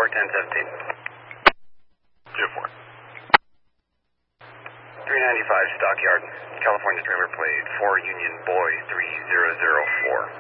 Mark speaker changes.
Speaker 1: 1017.
Speaker 2: 2-4.
Speaker 1: 395 Stockyard, California trailer plate 4 Union Boy 3004.